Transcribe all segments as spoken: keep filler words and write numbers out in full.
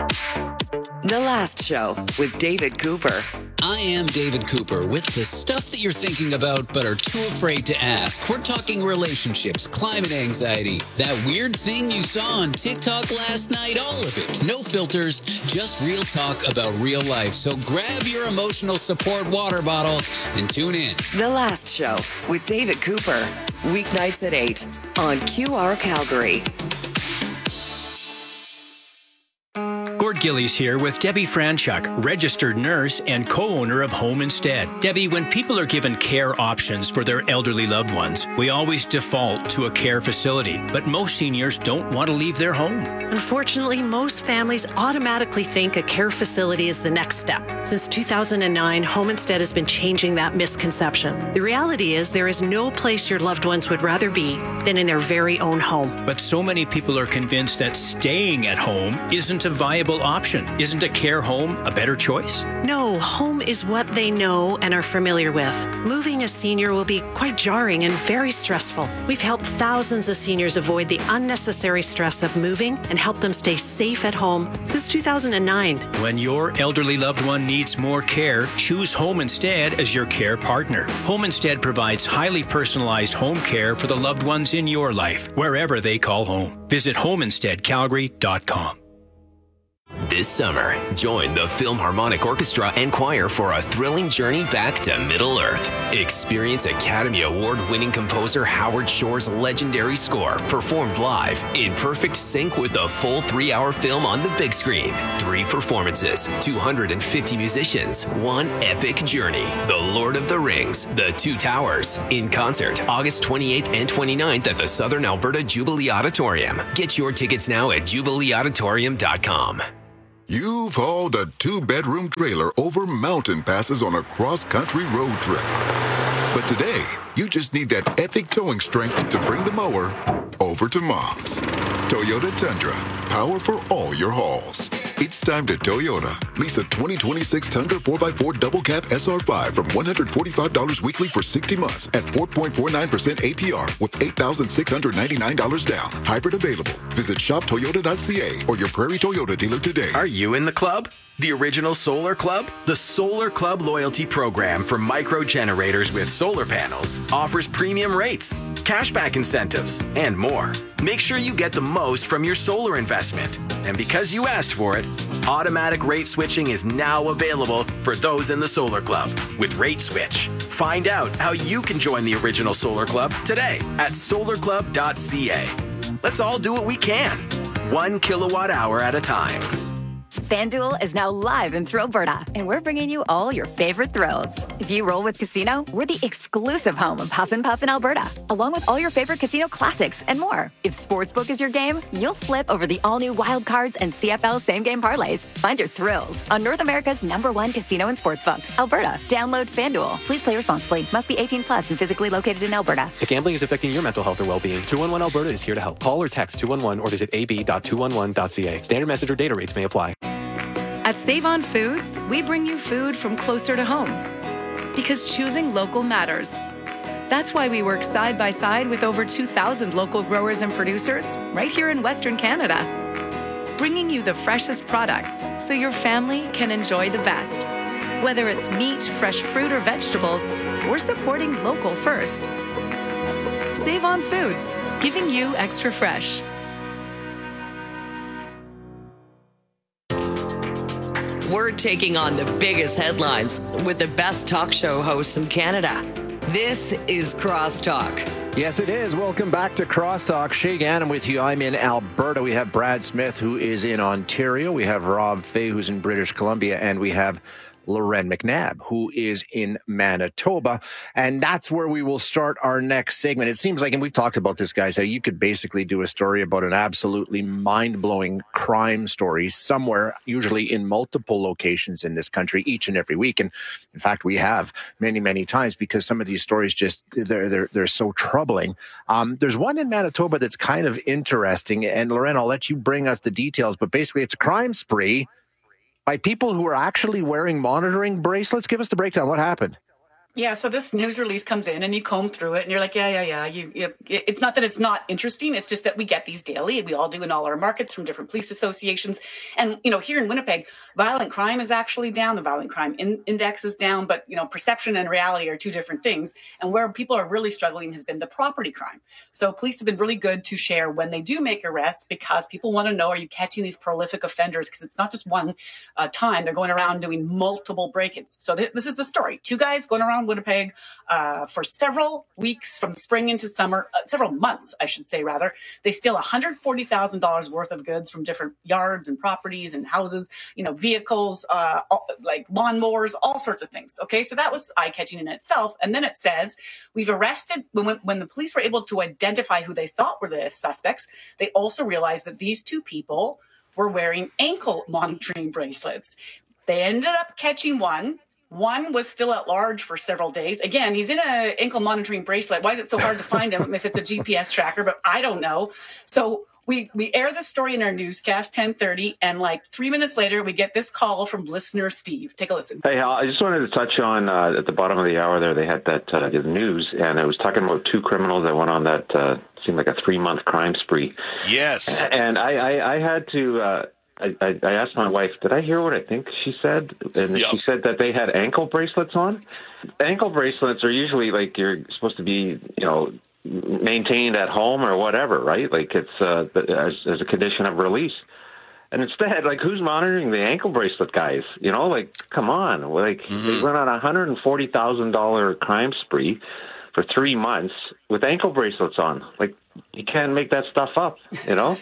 The Last Show with David Cooper. I am David Cooper with the stuff that you're thinking about but are too afraid to ask. We're talking relationships, climate anxiety, that weird thing you saw on TikTok last night, all of it. No filters, just real talk about real life. So grab your emotional support water bottle and tune in. The Last Show with David Cooper. Weeknights at eight on Q R Calgary. Gord Gillies here with Debbie Franchuk, registered nurse and co-owner of Home Instead. Debbie, when people are given care options for their elderly loved ones, we always default to a care facility, but most seniors don't want to leave their home. Unfortunately, most families automatically think a care facility is the next step. Since two thousand nine, Home Instead has been changing that misconception. The reality is there is no place your loved ones would rather be than in their very own home. But so many people are convinced that staying at home isn't a viable option. Isn't a care home a better choice? No, home is what they know and are familiar with. Moving a senior will be quite jarring and very stressful. We've helped thousands of seniors avoid the unnecessary stress of moving and help them stay safe at home since two thousand nine. When your elderly loved one needs more care, choose Home Instead as your care partner. Home Instead provides highly personalized home care for the loved ones in your life, wherever they call home. Visit home instead calgary dot com. This summer, join the Philharmonic Orchestra and Choir for a thrilling journey back to Middle-earth. Experience Academy Award-winning composer Howard Shore's legendary score performed live in perfect sync with the full three-hour film on the big screen. Three performances, two hundred fifty musicians, one epic journey. The Lord of the Rings, The Two Towers, in concert August twenty-eighth and twenty-ninth at the Southern Alberta Jubilee Auditorium. Get your tickets now at jubilee auditorium dot com. You've hauled a two-bedroom trailer over mountain passes on a cross-country road trip. But today, you just need that epic towing strength to bring the mower over to Mom's. Toyota Tundra, power for all your hauls. It's time to Toyota. Lease a twenty twenty-six Tundra four by four Double Cab S R five from one hundred forty-five dollars weekly for sixty months at four point four nine percent A P R with eight thousand six hundred ninety-nine dollars down. Hybrid available. Visit shop toyota dot c a or your Prairie Toyota dealer today. Are you in the club? The original Solar Club? The Solar Club loyalty program for micro generators with solar panels offers premium rates, cashback incentives, and more. Make sure you get the most from your solar investment. And because you asked for it, automatic rate switching is now available for those in the Solar Club with Rate Switch. Find out how you can join the original Solar Club today at solar club dot c a. Let's all do what we can, one kilowatt hour at a time. FanDuel is now live in Thrillberta, and we're bringing you all your favorite thrills. If you roll with Casino, we're the exclusive home of Huff and Puff in Alberta, along with all your favorite casino classics and more. If Sportsbook is your game, you'll flip over the all-new Wild Cards and C F L same-game parlays. Find your thrills on North America's number one casino and sportsbook, Alberta. Download FanDuel. Please play responsibly. Must be eighteen plus and physically located in Alberta. If gambling is affecting your mental health or well-being, two one one Alberta is here to help. Call or text two one one or visit a b dot two one one dot c a. Standard message or data rates may apply. At Save On Foods, we bring you food from closer to home because choosing local matters. That's why we work side by side with over two thousand local growers and producers right here in Western Canada, bringing you the freshest products so your family can enjoy the best. Whether it's meat, fresh fruit, or vegetables, we're supporting local first. Save On Foods, giving you extra fresh. We're taking on the biggest headlines with the best talk show hosts in Canada. This is Crosstalk. Yes, it is. Welcome back to Crosstalk. Shay Gannon with you. I'm in Alberta. We have Brad Smith, who is in Ontario. We have Rob Fay, who's in British Columbia. And we have Loren McNabb, who is in Manitoba. And that's where we will start our next segment. It seems like, and we've talked about this, guys, how you could basically do a story about an absolutely mind-blowing crime story somewhere, usually in multiple locations in this country, each and every week. And in fact, we have many, many times because some of these stories just, they're, they're, they're so troubling. Um, there's one in Manitoba that's kind of interesting. And Loren, I'll let you bring us the details, but basically it's a crime spree by people who are actually wearing monitoring bracelets. Give us the breakdown. What happened? Yeah, so this news release comes in and you comb through it and you're like, yeah, yeah, yeah. You, you, it's not that it's not interesting. It's just that we get these daily. We all do in all our markets from different police associations. And, you know, here in Winnipeg, violent crime is actually down. The violent crime in, index is down. But, you know, perception and reality are two different things. And where people are really struggling has been the property crime. So police have been really good to share when they do make arrests because people want to know, are you catching these prolific offenders? Because it's not just one uh, time. They're going around doing multiple break-ins. So th- this is the story. Two guys going around Winnipeg uh, for several weeks from spring into summer, uh, several months, I should say, rather. They steal one hundred forty thousand dollars worth of goods from different yards and properties and houses, you know, vehicles, uh, all, like lawnmowers, all sorts of things. Okay, so that was eye-catching in itself. And then it says, we've arrested, when, when the police were able to identify who they thought were the suspects, they also realized that these two people were wearing ankle monitoring bracelets. They ended up catching one. One was still at large for several days. Again, he's in an ankle monitoring bracelet. Why is it so hard to find him if it's a G P S tracker? But I don't know. So we we air the story in our newscast, ten thirty, and like three minutes later, we get this call from listener Steve. Take a listen. Hey, Hal, I just wanted to touch on, uh, at the bottom of the hour there, they had that uh, the news, and it was talking about two criminals that went on that, uh, seemed like a three-month crime spree. Yes. And I, I, I had to... Uh, I, I asked my wife, did I hear what I think she said? And yep. She said that they had ankle bracelets on. Ankle bracelets are usually like you're supposed to be, you know, maintained at home or whatever, right? Like it's uh, as, as a condition of release. And instead, like, who's monitoring the ankle bracelet guys? You know, like, come on. Like, mm-hmm. They went on a one hundred forty thousand dollars crime spree for three months with ankle bracelets on. Like, you can't make that stuff up, you know?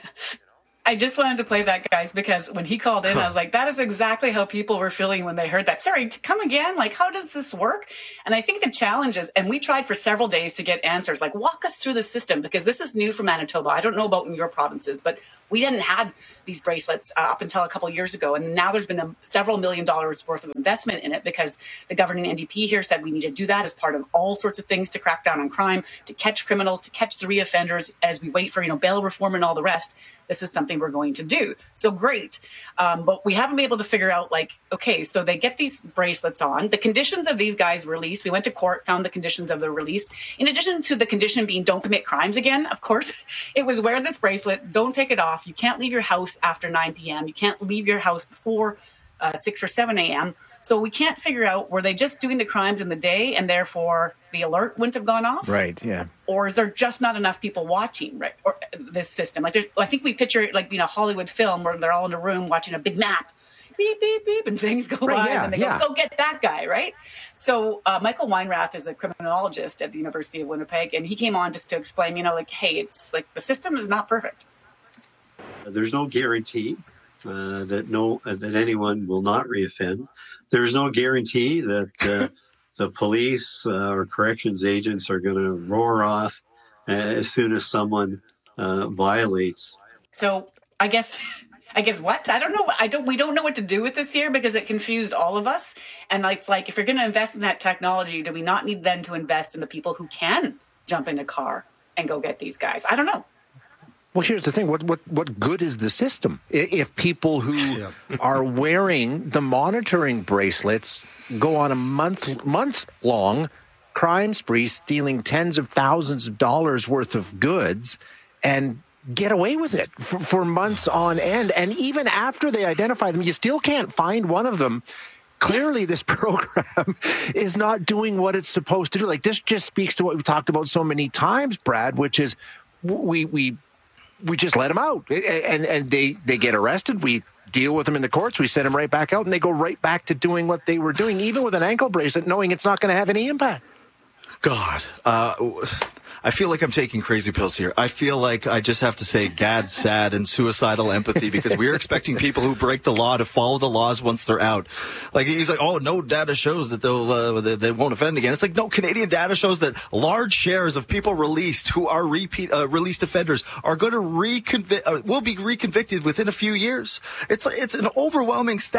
I just wanted to play that, guys, because when he called in, huh. I was like, that is exactly how people were feeling when they heard that. Sorry, to come again? Like, how does this work? And I think the challenge is, and we tried for several days to get answers, like, walk us through the system, because this is new for Manitoba. I don't know about in your provinces, but we hadn't had these bracelets uh, up until a couple of years ago. And now there's been a, several million dollars worth of investment in it because the governing N D P here said we need to do that as part of all sorts of things to crack down on crime, to catch criminals, to catch the reoffenders as we wait for, you know, bail reform and all the rest. This is something we're going to do. So great. Um, but we haven't been able to figure out, like, okay, so they get these bracelets on. The conditions of these guys' release, we went to court, found the conditions of the release. In addition to the condition being don't commit crimes again, of course, it was wear this bracelet, don't take it off. You can't leave your house after nine p.m. You can't leave your house before uh, six or seven a.m. So we can't figure out, were they just doing the crimes in the day and therefore the alert wouldn't have gone off? Right, yeah. Or is there just not enough people watching, right? Or this system? Like, there's, I think we picture it like, you know, Hollywood film where they're all in a room watching a big map. Beep, beep, beep, and things go right, by, yeah, and they yeah. go, go get that guy, right? So uh, Michael Weinrath is a criminologist at the University of Winnipeg, and he came on just to explain, you know, like, hey, it's like the system is not perfect. There's no guarantee uh, that no uh, that anyone will not reoffend. There's no guarantee that uh, the police uh, or corrections agents are going to roar off uh, as soon as someone uh, violates. So I guess. I guess what? I don't know. I don't. We don't know what to do with this here because it confused all of us. And it's like, if you're going to invest in that technology, do we not need then to invest in the people who can jump in a car and go get these guys? I don't know. Well, here's the thing. What what what good is the system if people who yeah. are wearing the monitoring bracelets go on a month months long crime spree, stealing tens of thousands of dollars worth of goods, and get away with it for, for months on end? And even after they identify them, you still can't find one of them. Clearly, this program is not doing what it's supposed to do. Like, this just speaks to what we've talked about so many times, Brad, which is we we we just let them out, and and they they get arrested. We deal with them in the courts. We send them right back out, and they go right back to doing what they were doing, even with an ankle bracelet, knowing it's not going to have any impact. God, uh, I feel like I'm taking crazy pills here. I feel like I just have to say gad, sad, and suicidal empathy, because we're expecting people who break the law to follow the laws once they're out. Like, he's like, oh, no data shows that they'll uh, they, they won't offend again. It's like, no, Canadian data shows that large shares of people released who are repeat uh, released offenders are going to reconvict, uh, will be reconvicted within a few years. It's it's an overwhelming stat.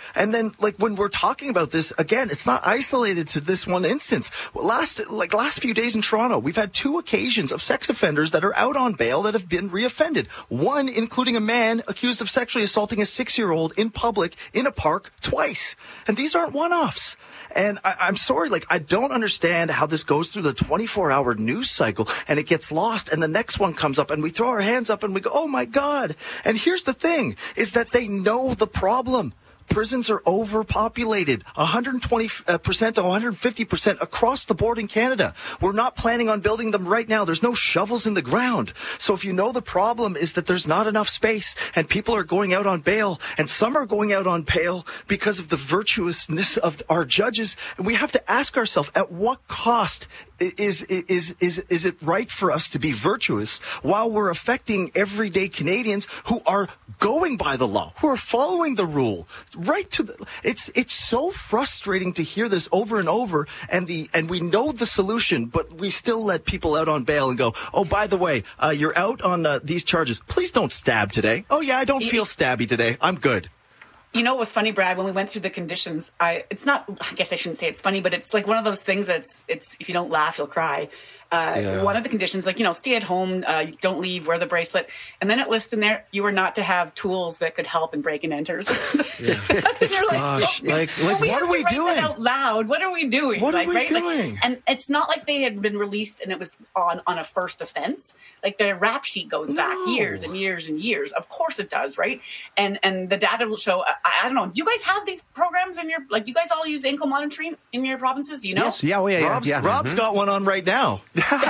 And then, like, when we're talking about this, again, it's not isolated to this one instance. Last, like, last few days in Toronto, we've had two occasions of sex offenders that are out on bail that have been reoffended. One, including a man accused of sexually assaulting a six-year-old in public in a park twice. And these aren't one-offs. And I, I'm sorry, like, I don't understand how this goes through the twenty-four hour news cycle and it gets lost and the next one comes up and we throw our hands up and we go, oh my God. And here's the thing, is that they know the problem. Prisons are overpopulated, one hundred twenty percent to one hundred fifty percent across the board in Canada. We're not planning on building them right now. There's no shovels in the ground. So if you know the problem is that there's not enough space and people are going out on bail, and some are going out on bail because of the virtuousness of our judges, and we have to ask ourselves, at what cost is is is is it right for us to be virtuous while we're affecting everyday Canadians who are going by the law, who are following the rule? Right to the, it's it's so frustrating to hear this over and over, and the and we know the solution, but we still let people out on bail and go, oh, by the way, uh, you're out on uh, these charges. Please don't stab today. Oh yeah, I don't feel stabby today. I'm good. You know what was funny, Brad? When we went through the conditions, I it's not. I guess I shouldn't say it's funny, but it's like one of those things that's it's if you don't laugh, you'll cry. Uh, yeah. One of the conditions, like, you know, stay at home, uh, don't leave, wear the bracelet. And then it lists in there, you are not to have tools that could help in break and enters. Yeah. And you're like, Gosh, oh, like, like what are we doing? Out loud. What are we doing? What like, are we right? doing? Like, and it's not like they had been released and it was on, on a first offense. Like, the rap sheet goes back no. years and years and years. Of course it does, right? And and the data will show, I, I don't know, do you guys have these programs in your, like, do you guys all use ankle monitoring in your provinces? Do you know? Yes. Yeah, well, yeah, Rob's, yeah. Rob's mm-hmm. got one on right now.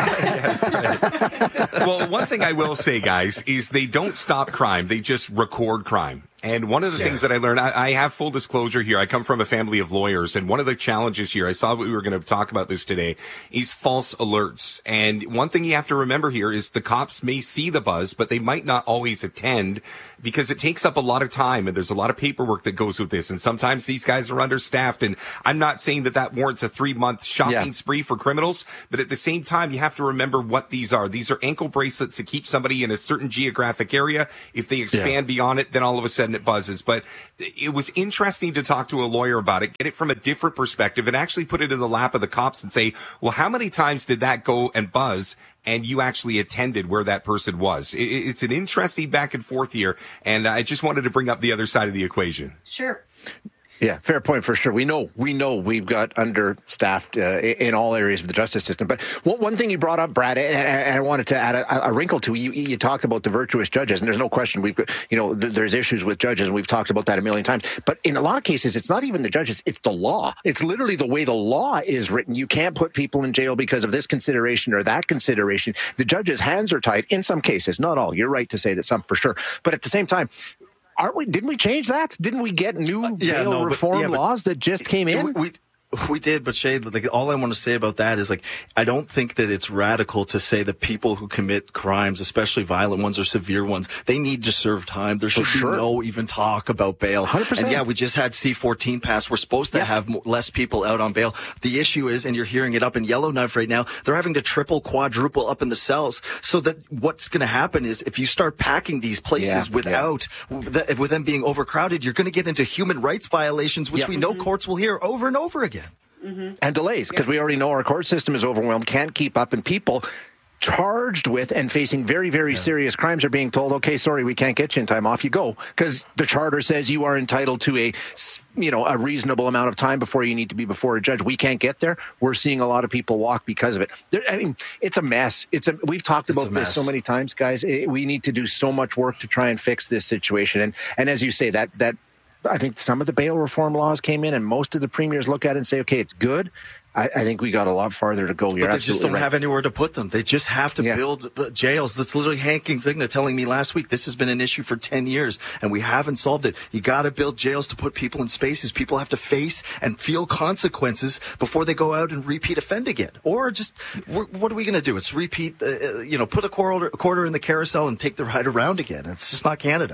Well, one thing I will say, guys, is they don't stop crime. They just record crime. And one of the yeah. things that I learned, I, I have full disclosure here. I come from a family of lawyers, and one of the challenges here, I saw we were going to talk about this today, is false alerts. And one thing you have to remember here is the cops may see the buzz, but they might not always attend because it takes up a lot of time, and there's a lot of paperwork that goes with this. And sometimes these guys are understaffed. And I'm not saying that that warrants a three-month shopping yeah. spree for criminals, but at the same time, you have to remember what these are. These are ankle bracelets to keep somebody in a certain geographic area. If they expand yeah. beyond it, then all of a sudden it buzzes. But it was interesting to talk to a lawyer about it, get it from a different perspective, and actually put it in the lap of the cops and say, well, how many times did that go and buzz and you actually attended where that person was? It, it's an interesting back and forth here, and I just wanted to bring up the other side of the equation. Sure. Yeah, fair point for sure. We know, we know we've got understaffed uh, in all areas of the justice system. But one, one thing you brought up, Brad, and I wanted to add a, a wrinkle to, you, you talk about the virtuous judges, and there's no question we've got, you know, th- there's issues with judges, and we've talked about that a million times. But in a lot of cases, it's not even the judges, it's the law. It's literally the way the law is written. You can't put people in jail because of this consideration or that consideration. The judges' hands are tied in some cases, not all. You're right to say that some for sure. But at the same time, Aren't we? Didn't we change that? Didn't we get new uh, yeah, bail no, reform but, yeah, laws that just came in? We, we, we did, but Shade, like, all I want to say about that is, like, I don't think that it's radical to say that people who commit crimes, especially violent ones or severe ones, they need to serve time. There should sure. be no even talk about bail. one hundred percent. And yeah, we just had C fourteen pass. We're supposed to yeah. have more, less people out on bail. The issue is, and you're hearing it up in Yellowknife right now, they're having to triple, quadruple up in the cells. So that what's going to happen is, if you start packing these places yeah. without, yeah. with them being overcrowded, you're going to get into human rights violations, which yeah. we know mm-hmm. courts will hear over and over again. Mm-hmm. And delays, because yeah. we already know our court system is overwhelmed, can't keep up, and people charged with and facing very, very yeah. serious crimes are being told, okay, sorry, we can't get you in time, off you go, because the charter says you are entitled to a, you know, a reasonable amount of time before you need to be before a judge. We can't get there. We're seeing a lot of people walk because of it. There, I mean, it's a mess. It's a. We've talked it's about this so many times, guys. It, we need to do so much work to try and fix this situation. And and as you say, that that. I think some of the bail reform laws came in, and most of the premiers look at it and say, okay, it's good. I, I think we got a lot farther to go. You're but they just don't right. have anywhere to put them. They just have to yeah. build jails. That's literally Hank Insignia telling me last week, this has been an issue for ten years, and we haven't solved it. You got to build jails to put people in spaces. People have to face and feel consequences before they go out and repeat offend again. Or just, what are we going to do? It's repeat, uh, you know, put a quarter, a quarter in the carousel and take the ride around again. It's just not Canada.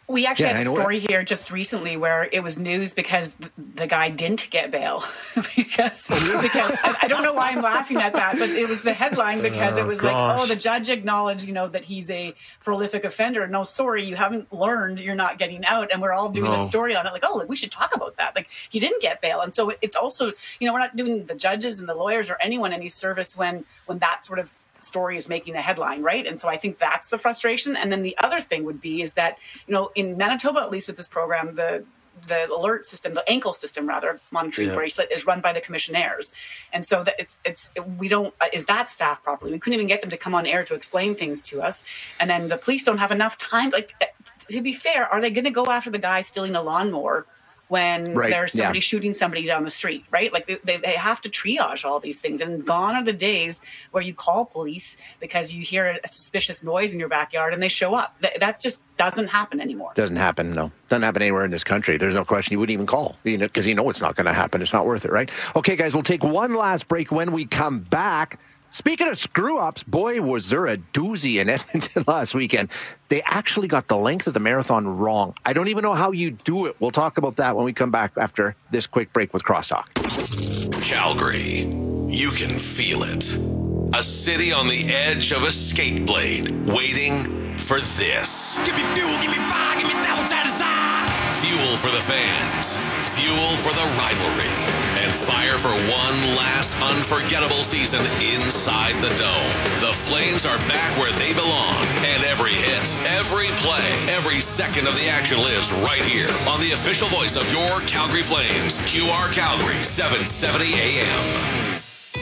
We actually Yeah, had I a know story here just recently where it was news because th- the guy didn't get bail. because because I, I don't know why I'm laughing at that, but it was the headline because Oh, it was gosh. like, oh, the judge acknowledged, you know, that he's a prolific offender. No, sorry, you haven't learned. You're not getting out. And we're all doing No. a story on it. Like, oh, like, we should talk about that. Like, he didn't get bail. And so it's also, you know, we're not doing the judges and the lawyers or anyone any service when when that sort of story is making a headline, right? And so I think that's the frustration. And then the other thing would be is that, you know, in Manitoba, at least with this program, the the alert system, the ankle system rather, monitoring Yeah. bracelet is run by the commissionaires. And so that it's, it's, we don't, uh, is that staffed properly? We couldn't even get them to come on air to explain things to us. And then the police don't have enough time. Like, uh, to be fair, are they going to go after the guy stealing a lawnmower when Right, there's somebody yeah. shooting somebody down the street, right? Like they, they, they have to triage all these things. And gone are the days where you call police because you hear a suspicious noise in your backyard and they show up. That, that just doesn't happen anymore. Doesn't happen, no. Doesn't happen anywhere in this country. There's no question you wouldn't even call, you know, because you know it's not going to happen. It's not worth it, right? Okay, guys, we'll take one last break. When we come back, speaking of screw-ups, boy, was there a doozy in Edmonton last weekend. They actually got the length of the marathon wrong. I don't even know how you do it. We'll talk about that when we come back after this quick break with Crosstalk. Calgary, you can feel it. A city on the edge of a skate blade, waiting for this. Give me fuel, give me fire, give me that which I desire. Fuel for the fans, fuel for the rivalry, and fire for one last unforgettable season inside the Dome. The Flames are back where they belong, and every hit, every play, every second of the action lives right here on the official voice of your Calgary Flames, Q R Calgary, seven seventy A M.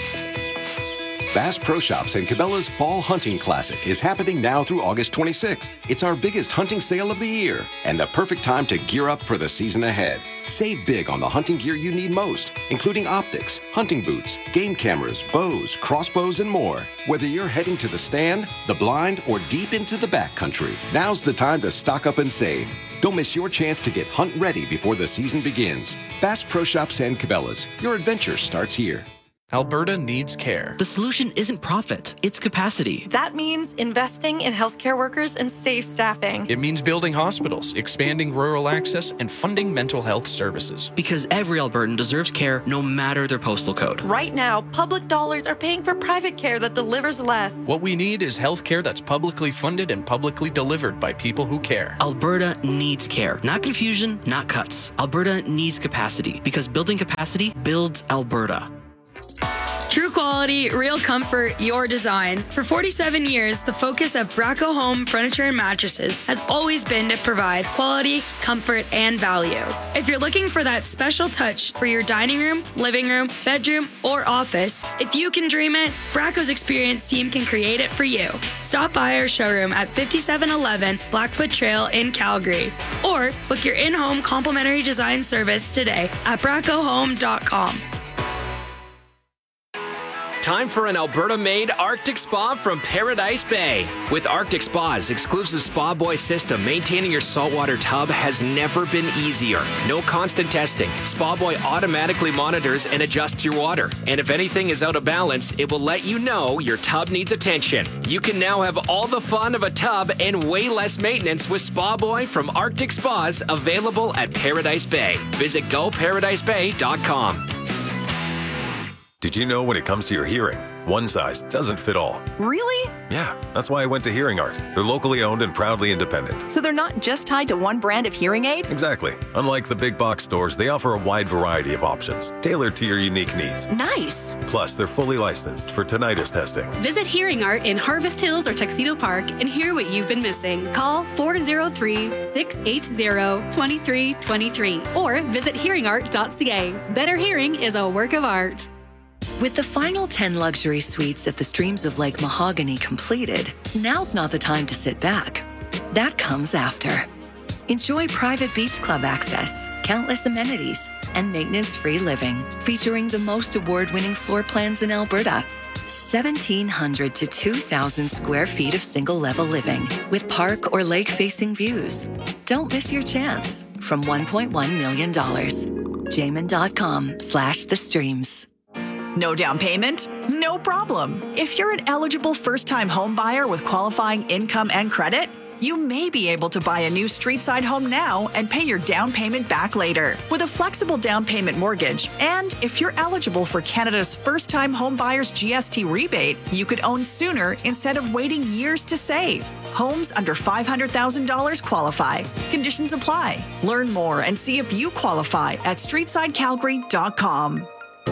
Bass Pro Shops and Cabela's Fall Hunting Classic is happening now through August twenty-sixth. It's our biggest hunting sale of the year and the perfect time to gear up for the season ahead. Save big on the hunting gear you need most, including optics, hunting boots, game cameras, bows, crossbows, and more. Whether you're heading to the stand, the blind, or deep into the backcountry, now's the time to stock up and save. Don't miss your chance to get hunt ready before the season begins. Bass Pro Shops and Cabela's. Your adventure starts here. Alberta needs care. The solution isn't profit, it's capacity. That means investing in healthcare workers and safe staffing. It means building hospitals, expanding rural access, and funding mental health services. Because every Albertan deserves care no matter their postal code. Right now, public dollars are paying for private care that delivers less. What we need is health care that's publicly funded and publicly delivered by people who care. Alberta needs care. Not confusion, not cuts. Alberta needs capacity because building capacity builds Alberta. True quality, real comfort, your design. For forty-seven years, the focus of Braco Home Furniture and Mattresses has always been to provide quality, comfort, and value. If you're looking for that special touch for your dining room, living room, bedroom, or office, if you can dream it, Braco's experienced team can create it for you. Stop by our showroom at fifty-seven eleven Blackfoot Trail in Calgary, or book your in-home complimentary design service today at braco home dot com. Time for an Alberta-made Arctic Spa from Paradise Bay. With Arctic Spa's exclusive Spa Boy system, maintaining your saltwater tub has never been easier. No constant testing. Spa Boy automatically monitors and adjusts your water. And if anything is out of balance, it will let you know your tub needs attention. You can now have all the fun of a tub and way less maintenance with Spa Boy from Arctic Spas, available at Paradise Bay. Visit go paradise bay dot com. Did you know when it comes to your hearing, one size doesn't fit all? Really? Yeah, that's why I went to Hearing Art. They're locally owned and proudly independent. So they're not just tied to one brand of hearing aid? Exactly. Unlike the big box stores, they offer a wide variety of options, tailored to your unique needs. Nice. Plus, they're fully licensed for tinnitus testing. Visit Hearing Art in Harvest Hills or Tuxedo Park and hear what you've been missing. Call four oh three, six eight zero, two three two three or visit hearing art dot c a. Better hearing is a work of art. With the final ten luxury suites at the Streams of Lake Mahogany completed, now's not the time to sit back. That comes after. Enjoy private beach club access, countless amenities, and maintenance-free living, featuring the most award-winning floor plans in Alberta. seventeen hundred to two thousand square feet of single-level living with park or lake-facing views. Don't miss your chance. From one point one million dollars. Jamin.com slash the streams. No down payment? No problem. If you're an eligible first-time home buyer with qualifying income and credit, you may be able to buy a new street-side home now and pay your down payment back later with a flexible down payment mortgage. And if you're eligible for Canada's first-time home buyers G S T rebate, you could own sooner instead of waiting years to save. Homes under five hundred thousand dollars qualify. Conditions apply. Learn more and see if you qualify at street side calgary dot com.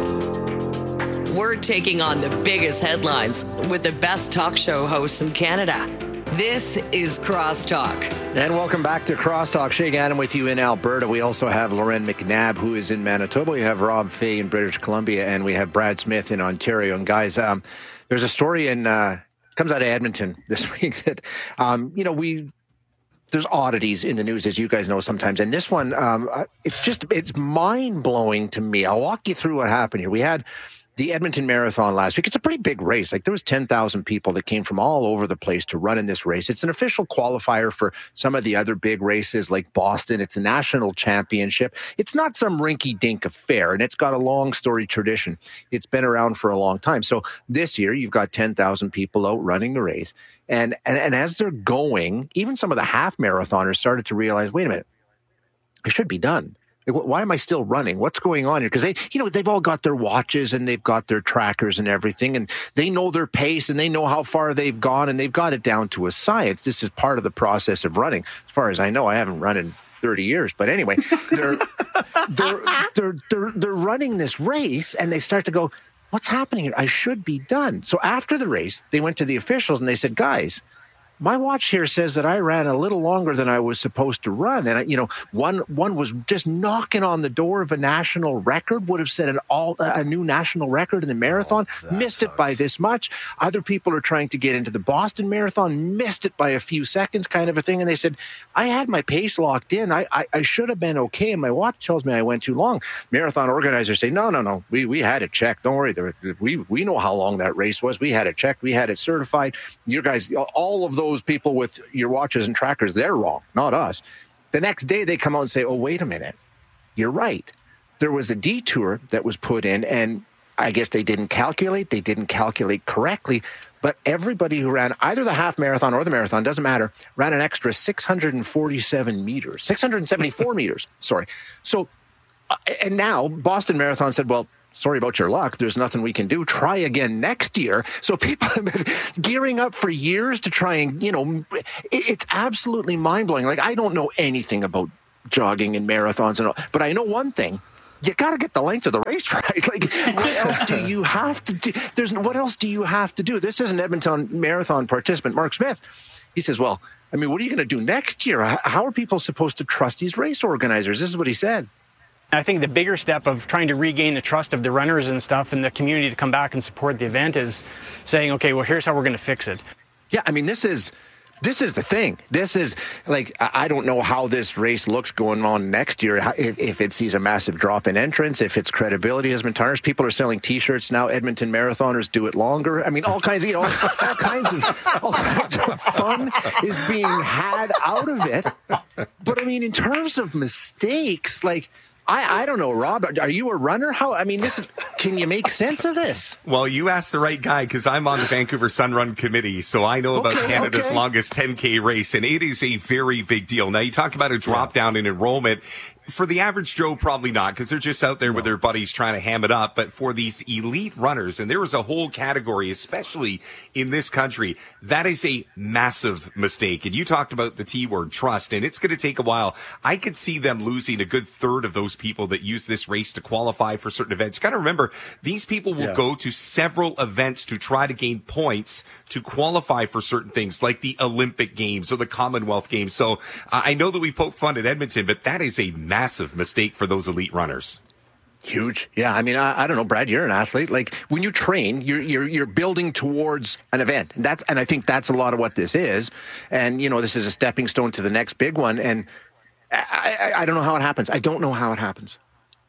We're taking on the biggest headlines with the best talk show hosts in Canada. This is Crosstalk. And welcome back to Crosstalk. Shay Gannon with you in Alberta. We also have Loren McNabb, who is in Manitoba. We have Rob Fay in British Columbia, and we have Brad Smith in Ontario. And guys, um, there's a story in uh, comes out of Edmonton this week that um, you know we. There's oddities in the news, as you guys know sometimes. And this one, um, it's just, it's mind-blowing to me. I'll walk you through what happened here. We had the Edmonton Marathon last week. It's a pretty big race. Like, there was ten thousand people that came from all over the place to run in this race. It's an official qualifier for some of the other big races like Boston. It's a national championship. It's not some rinky-dink affair, and it's got a long story tradition. It's been around for a long time. So this year, you've got ten thousand people out running the race. And, and and as they're going, even some of the half marathoners started to realize, wait a minute, it should be done. Like, why am I still running? What's going on here? Because they, you know, they've all got their watches and they've got their trackers and everything, and they know their pace and they know how far they've gone, and they've got it down to a science. This is part of the process of running. As far as I know, I haven't run in thirty years, but anyway, they're they're they're they're they're running this race, and they start to go, what's happening here? I should be done. So after the race, they went to the officials and they said, guys, my watch here says that I ran a little longer than I was supposed to run. And, you know, one one was just knocking on the door of a national record, would have set an all a new national record in the marathon, oh, missed sucks. it by this much. Other people are trying to get into the Boston Marathon, missed it by a few seconds, kind of a thing. And they said, I had my pace locked in. I, I, I should have been okay. And my watch tells me I went too long. Marathon organizers say, no, no, no, we, we had it checked. Don't worry. We, we know how long that race was. We had it checked. We had it certified. You guys, all of those Those people with your watches and trackers, they're wrong, not us. The next day they come out and say, oh, wait a minute, you're right. There was a detour that was put in, and I guess they didn't calculate, they didn't calculate correctly, but everybody who ran either the half marathon or the marathon, doesn't matter, ran an extra six hundred forty-seven meters, six hundred seventy-four meters, sorry. So, and now Boston Marathon said, well, sorry about your luck. There's nothing we can do. Try again next year. So people have been gearing up for years to try and, you know, it's absolutely mind-blowing. Like, I don't know anything about jogging and marathons and all, but I know one thing. You got to get the length of the race right. Like, what else do you have to do? There's what else do you have to do? This is an Edmonton Marathon participant, Mark Smith. He says, well, I mean, what are you going to do next year? How are people supposed to trust these race organizers? This is what he said. I think the bigger step of trying to regain the trust of the runners and stuff and the community to come back and support the event is saying, okay, well, here's how we're going to fix it. Yeah, I mean, this is this is the thing. This is, like, I don't know how this race looks going on next year, if, if it sees a massive drop in entrance, if its credibility has been tarnished. People are selling T-shirts now. Edmonton Marathoners do it longer. I mean, all kinds of, you know, all kinds of, all kinds of fun is being had out of it. But, I mean, in terms of mistakes, like, I, I don't know, Rob. Are you a runner? How? I mean, this is. Can you make sense of this? Well, you asked the right guy, because I'm on the Vancouver Sun Run Committee, so I know about okay, Canada's okay. longest ten K race, and it is a very big deal. Now, you talk about a drop down in enrollment. For the average Joe, probably not, because they're just out there no. with their buddies trying to ham it up. But for these elite runners, and there is a whole category, especially in this country, that is a massive mistake. And you talked about the T word, trust, and it's going to take a while. I could see them losing a good third of those people that use this race to qualify for certain events. You got to remember, these people will yeah. go to several events to try to gain points to qualify for certain things, like the Olympic Games or the Commonwealth Games. So uh, I know that we poke fun at Edmonton, but that is a massive Massive mistake for those elite runners. Huge. Yeah. I mean, I, I don't know, Brad, you're an athlete. Like, when you train, you're, you're, you're building towards an event. And that's, and I think that's a lot of what this is. And, you know, this is a stepping stone to the next big one. And I, I, I don't know how it happens. I don't know how it happens.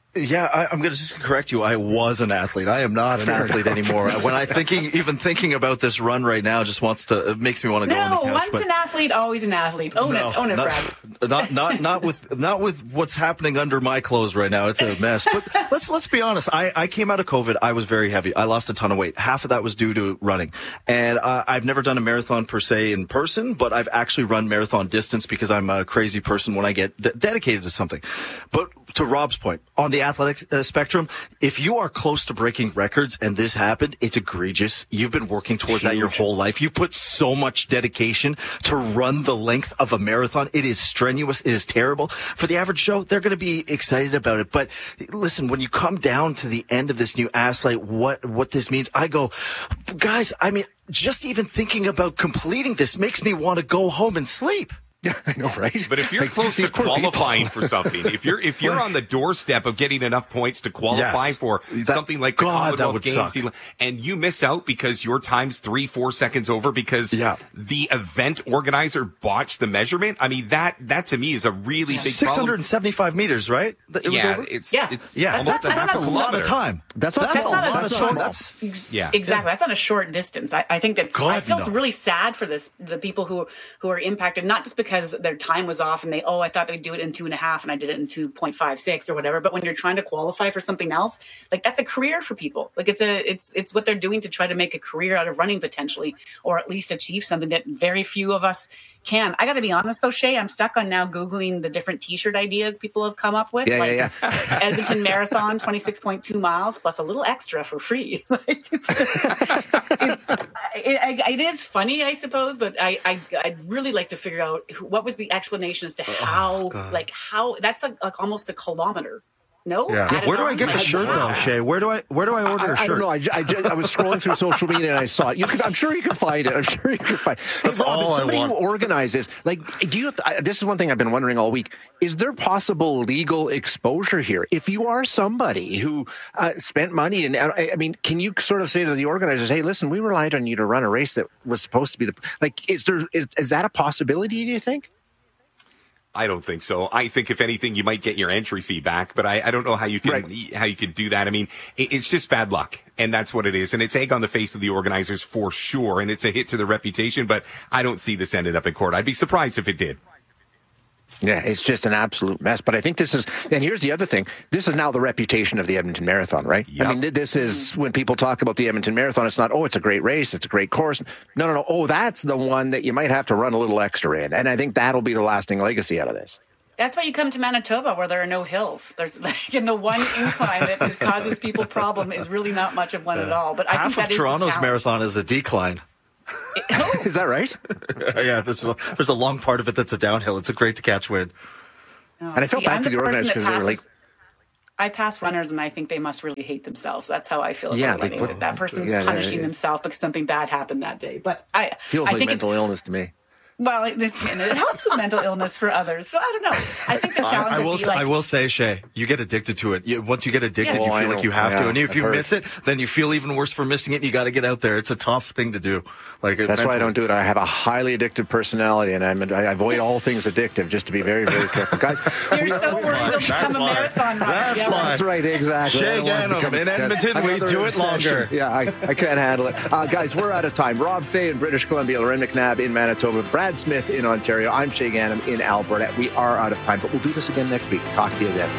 Yeah, I, I'm going to just correct you. I was an athlete. I am not an athlete anymore. When I thinking, even thinking about this run right now, just wants to, it makes me want to go on the No, couch. once but- an athlete, always an athlete. Own No, it, own it, not, Brad. Not, not, not with, not with what's happening under my clothes right now. It's a mess. But let's, let's be honest. I, I came out of COVID. I was very heavy. I lost a ton of weight. Half of that was due to running. And uh, I've never done a marathon per se in person, but I've actually run marathon distance because I'm a crazy person when I get d- dedicated to something. But to Rob's point, on the athletics uh, spectrum, if you are close to breaking records and this happened, it's egregious. You've been working towards that your whole life. You put so much dedication to run the length of a marathon. It is strenuous. It is terrible. For the average Joe, they're going to be excited about it. But listen, when you come down to the end of this new athlete, what, what this means, I go, guys, I mean, just even thinking about completing this makes me want to go home and sleep. Yeah, I know, right? But if you're Like, close to these poor qualifying people. for something, if you're if you're on the doorstep of getting enough points to qualify Yes. for That- something like the God, that Commonwealth would Games, suck. and you miss out because your time's three, four seconds over because Yeah. the event organizer botched the measurement, I mean that that to me is a really big six hundred problem. seventy-five meters, right? It was Yeah, over? it's Yeah. it's Yeah, almost that's, a, that's a half lot of kilometer. time. That's not That's tall. a lot That's of not time. small. That's Ex- Yeah. Exactly. That's not a short distance. I, I think that's, I God, feel no. really sad for this, the people who, who are impacted, not just because their time was off and they, oh, I thought they'd do it in two and a half and I did it in two point five six or whatever. But when you're trying to qualify for something else, like that's a career for people. Like it's a, it's, it's what they're doing to try to make a career out of running potentially, or at least achieve something that very few of us can. I got to be honest though, Shay, I'm stuck on now Googling the different t-shirt ideas people have come up with. Yeah, like yeah, yeah. Edmonton Marathon, twenty-six point two miles plus a little extra for free. Like it's just, it, it, it is funny, I suppose, but I, I, I'd really like to figure out who- what was the explanation as to how, God. like how that's a, like almost a kilometer. No? Yeah. Added Where do I on? get the Like, shirt wow. though, Shay? Where do I where do I order a I, shirt? I don't know. I, ju- I, ju- I was scrolling through social media and I saw it. You could, I'm sure you can find it. I'm sure you can find it. That's Hey, Rob, all as I somebody want. who organizes, like, do you? Have to, I, this is one thing I've been wondering all week. Is there possible legal exposure here? If you are somebody who uh, spent money, and I, I mean, can you sort of say to the organizers, "Hey, listen, we relied on you to run a race that was supposed to be the like"? Is there is is that a possibility? Do you think? I don't think so. I think if anything, you might get your entry fee back, but I, I don't know how you can Right. how you could do that. I mean, it, it's just bad luck, and that's what it is. And it's egg on the face of the organizers for sure, and it's a hit to their reputation. But I don't see this ended up in court. I'd be surprised if it did. Yeah, it's just an absolute mess. But I think this is, and here's the other thing. This is now the reputation of the Edmonton Marathon, right? Yep. I mean, th- this is when people talk about the Edmonton Marathon, it's not, oh, it's a great race, it's a great course. No, no, no. Oh, that's the one that you might have to run a little extra in. And I think that'll be the lasting legacy out of this. That's why you come to Manitoba where there are no hills. There's like, and the one incline that is, causes people problem is really not much of one at all. But I Half think that of is the Toronto's challenge. marathon is a decline. Is that right? Yeah, there's a, there's a long part of it that's a downhill. It's a great to catch wind. Oh, And I felt see, bad I'm for the person organizers that 'cause they were passes- like- I pass runners and I think they must really hate themselves. That's how I feel about Yeah, they running. put- that, that person's yeah, yeah, punishing yeah. themselves because something bad happened that day. But I Feels I like think mental it's, illness to me. well, it, and it helps with mental illness for others. So I don't know. I think the challenge I, I would will. be s- like, I will say, Shay, you get addicted to it. You, once you get addicted, Yeah. you Oh, I feel know. like you have Yeah, to. And if I've you heard. miss it, then you feel even worse for missing it. And you got to get out there. It's a tough thing to do. Like That's why I don't do it. I have a highly addictive personality, and I'm, I avoid all things addictive just to be very, very careful. Guys, you're we- so worried you'll become a why. marathon runner. That's Yeah, why. That's right, exactly. Shay I don't want to Gannon, become in a- Edmonton, we another do it obsession. longer. Yeah, I, I can't handle it. Uh, guys, we're out of time. Rob Fay in British Columbia, Loren McNabb in Manitoba, Brad Smith in Ontario. I'm Shay Gannon in Alberta. We are out of time, but we'll do this again next week. Talk to you then.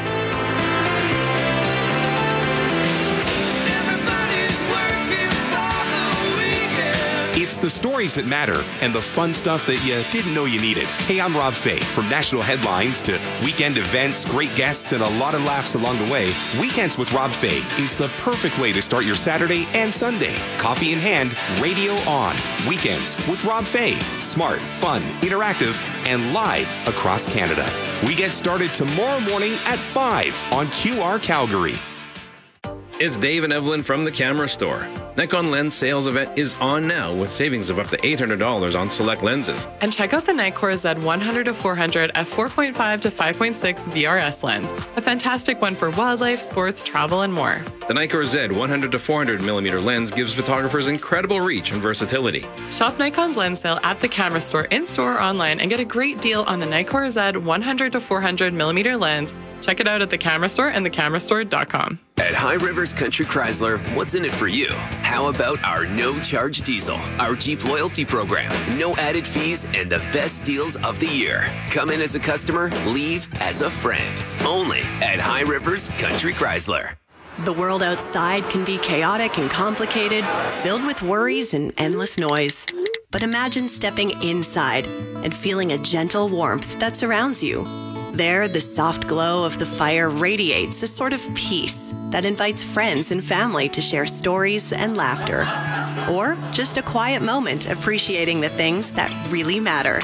It's the stories that matter and the fun stuff that you didn't know you needed. Hey, I'm Rob Fay. From national headlines to weekend events, great guests, and a lot of laughs along the way, Weekends with Rob Fay is the perfect way to start your Saturday and Sunday. Coffee in hand, radio on. Weekends with Rob Fay. Smart, fun, interactive, and live across Canada. We get started tomorrow morning at five on Q R Calgary. It's Dave and Evelyn from the Camera Store. Nikon Lens sales event is on now with savings of up to eight hundred dollars on select lenses. And check out the Nikkor Z one hundred to four hundred f four point five to five point six V R S lens. A fantastic one for wildlife, sports, travel, and more. The Nikkor Z one hundred to four hundred millimeter lens gives photographers incredible reach and versatility. Shop Nikon's lens sale at the Camera Store in-store or online and get a great deal on the Nikkor Z one hundred to four hundred millimeter lens Check it out at the Camera Store and the camera store dot com. At High Rivers Country Chrysler, what's in it for you? How about our no-charge diesel, our Jeep loyalty program, no added fees, and the best deals of the year? Come in as a customer, leave as a friend. Only at High Rivers Country Chrysler. The world outside can be chaotic and complicated, filled with worries and endless noise. But imagine stepping inside and feeling a gentle warmth that surrounds you. There, the soft glow of the fire radiates a sort of peace that invites friends and family to share stories and laughter. Or just a quiet moment appreciating the things that really matter.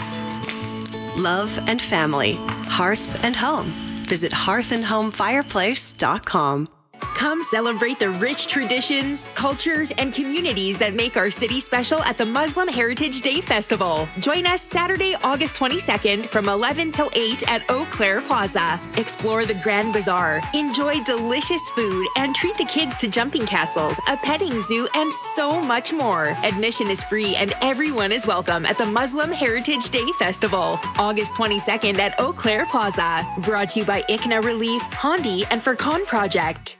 Love and family, hearth and home. Visit hearth and home fireplace dot com. Come celebrate the rich traditions, cultures, and communities that make our city special at the Muslim Heritage Day Festival. Join us Saturday, August twenty-second from eleven till eight at Eau Claire Plaza. Explore the Grand Bazaar, enjoy delicious food, and treat the kids to jumping castles, a petting zoo, and so much more. Admission is free and everyone is welcome at the Muslim Heritage Day Festival, August twenty-second at Eau Claire Plaza. Brought to you by I C N A Relief, Hondi, and Furcon Project.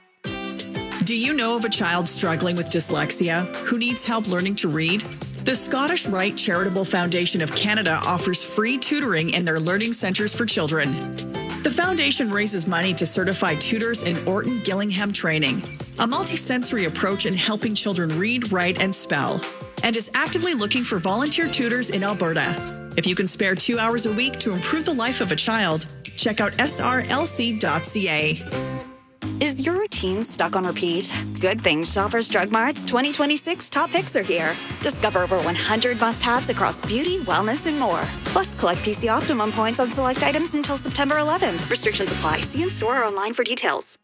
Do you know of a child struggling with dyslexia who needs help learning to read? The Scottish Rite Charitable Foundation of Canada offers free tutoring in their learning centres for children. The foundation raises money to certify tutors in Orton Gillingham training, a multisensory approach in helping children read, write, and spell, and is actively looking for volunteer tutors in Alberta. If you can spare two hours a week to improve the life of a child, check out S R L C dot C A. Is your routine stuck on repeat? Good Things Shoppers Drug Mart's twenty twenty-six top picks are here. Discover over one hundred must-haves across beauty, wellness, and more. Plus, collect P C Optimum points on select items until September eleventh. Restrictions apply. See in store or online for details.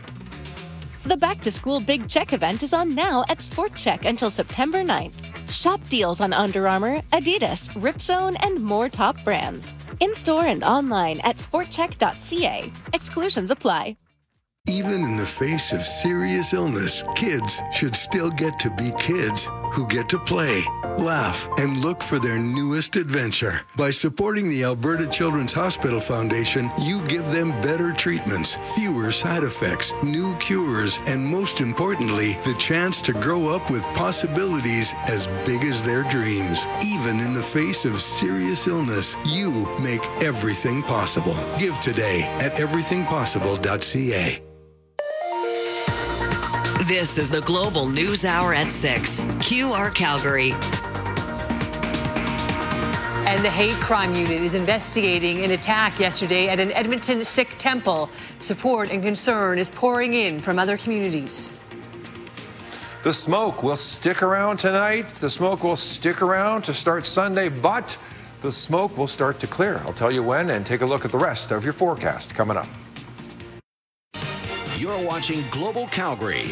The Back to School Big Check event is on now at Sport Check until September ninth. Shop deals on Under Armour, Adidas, Ripzone, and more top brands. In-store and online at sport check dot C A. Exclusions apply. Even in the face of serious illness, kids should still get to be kids who get to play, laugh, and look for their newest adventure. By supporting the Alberta Children's Hospital Foundation, you give them better treatments, fewer side effects, new cures, and most importantly, the chance to grow up with possibilities as big as their dreams. Even in the face of serious illness, you make everything possible. Give today at everything possible dot C A. This is the Global News Hour at six. Q R Calgary. And the Hate Crime Unit is investigating an attack yesterday at an Edmonton Sikh temple. Support and concern is pouring in from other communities. The smoke will stick around tonight. The smoke will stick around to start Sunday, but the smoke will start to clear. I'll tell you when, and take a look at the rest of your forecast coming up. You're watching Global Calgary